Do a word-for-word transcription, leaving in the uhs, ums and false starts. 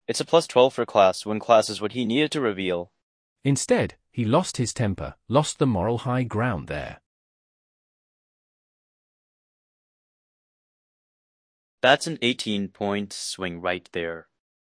It's a plus twelve for class when class is what he needed to reveal. Instead, he lost his temper, lost the moral high ground there. That's an eighteen point swing right there.